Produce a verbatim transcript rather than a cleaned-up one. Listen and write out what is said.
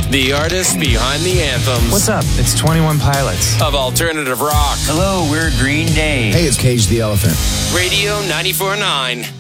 The artists behind the anthems. What's up? It's twenty-one Pilots. Of alternative rock. Hello, we're Green Day. Hey, it's Cage the Elephant. Radio ninety-four point nine.